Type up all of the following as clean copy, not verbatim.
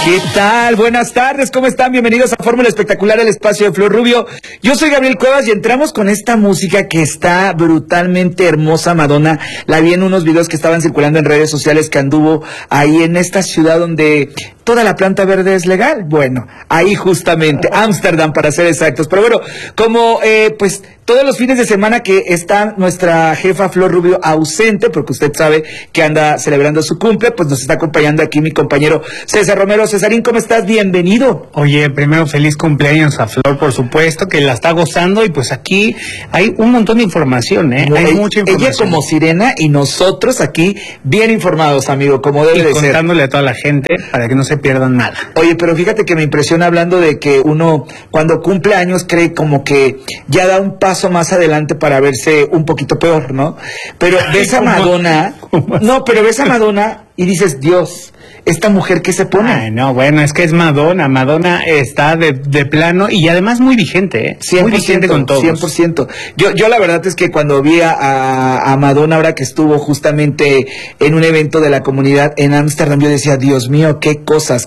¿Qué tal? Buenas tardes, ¿cómo están? Bienvenidos a Fórmula Espectacular, el espacio de Flor Rubio. Yo soy Gabriel Cuevas y entramos con esta música que está brutalmente hermosa. Madonna, la vi en unos videos que estaban circulando en redes sociales, que anduvo ahí en esta ciudad donde toda la planta verde es legal. Bueno, ahí justamente, Ámsterdam para ser exactos. Pero bueno, como pues todos los fines de semana que está nuestra jefa Flor Rubio ausente, porque usted sabe que anda celebrando su cumple, pues nos está acompañando aquí mi compañero César Romero. Cesarín, ¿cómo estás? Bienvenido. Oye, primero feliz cumpleaños a Flor, por supuesto, que la está gozando, y pues aquí hay un montón de información, ¿eh? Hay mucha información. Ella como sirena y nosotros aquí bien informados, amigo, como debe de ser. Contándole a toda la gente para que no se pierdan nada. Oye, pero fíjate que me impresiona hablando de que uno cuando cumple años cree como que ya da un paso más adelante para verse un poquito peor, ¿no? Pero ves a Madonna, ves a Madonna y dices, Dios, esta mujer que se pone. Ay, no, bueno, es que es Madonna. Madonna está de plano y además muy vigente, ¿eh? 100%, muy vigente con todos. 100%. Yo la verdad es que cuando vi a Madonna, ahora que estuvo justamente en un evento de la comunidad en Ámsterdam, yo decía, Dios mío, qué cosas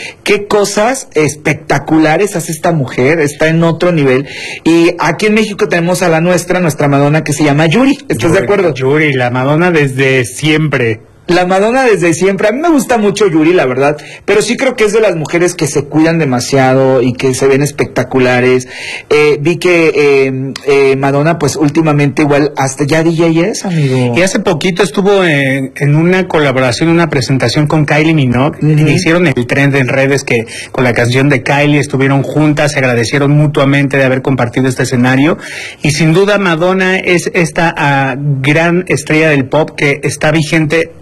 espectaculares hace esta mujer, está en otro nivel. Y aquí en México tenemos a nuestra Madonna, que se llama Yuri. ¿Estás de acuerdo? Yuri, la Madonna desde siempre. La Madonna desde siempre. A mí me gusta mucho Yuri, la verdad, pero sí creo que es de las mujeres que se cuidan demasiado y que se ven espectaculares. Vi que Madonna, pues últimamente igual hasta ya DJ es, amigo. Y hace poquito estuvo en una colaboración, una presentación con Kylie Minogue. Hicieron el trend en redes que con la canción de Kylie estuvieron juntas, se agradecieron mutuamente de haber compartido este escenario. Y sin duda Madonna es esta gran estrella del pop que está vigente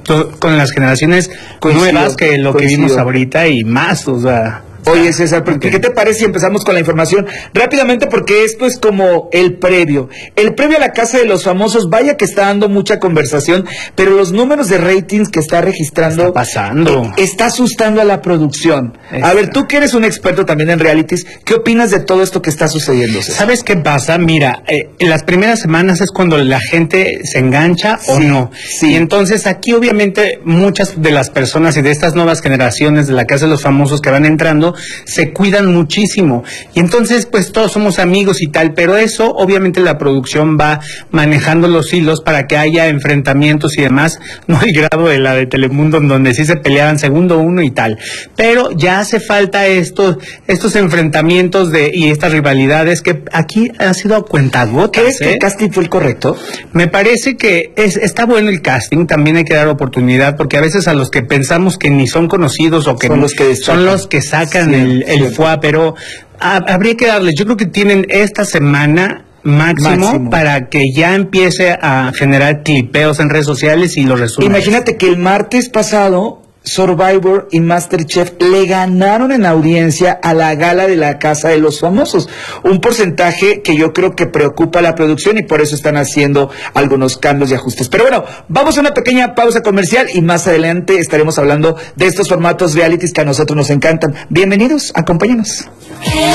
con las generaciones nuevas que lo que vimos ahorita y más, o sea. Oye, César, ¿qué te parece si empezamos con la información rápidamente? Porque esto es como el previo a la Casa de los Famosos. Vaya que está dando mucha conversación, pero los números de ratings que está registrando, está pasando, está asustando a la producción. A ver, tú que eres un experto también en realities, ¿qué opinas de todo esto que está sucediendo, César? ¿Sabes qué pasa? Mira, en las primeras semanas es cuando la gente se engancha o no. Sí. Y entonces aquí obviamente muchas de las personas y de estas nuevas generaciones de la Casa de los Famosos que van entrando se cuidan muchísimo, y entonces pues todos somos amigos y tal, pero eso obviamente la producción va manejando los hilos para que haya enfrentamientos y demás, no al grado de la de Telemundo en donde sí se peleaban segundo uno y tal, pero ya hace falta estos enfrentamientos y estas rivalidades que aquí ha sido a cuentagotas. ¿Crees que el casting fue el correcto? Me parece que está bueno el casting, también hay que dar oportunidad, porque a veces a los que pensamos que ni son conocidos o que son los que sacan el FUA, pero habría que darles, yo creo que tienen esta semana máximo para que ya empiece a generar clipeos en redes sociales y los resúmenes. Imagínate que el martes pasado Survivor y MasterChef le ganaron en audiencia a la gala de la Casa de los Famosos, un porcentaje que yo creo que preocupa a la producción y por eso están haciendo algunos cambios y ajustes. Pero bueno, vamos a una pequeña pausa comercial y más adelante estaremos hablando de estos formatos realities que a nosotros nos encantan. Bienvenidos, acompáñenos.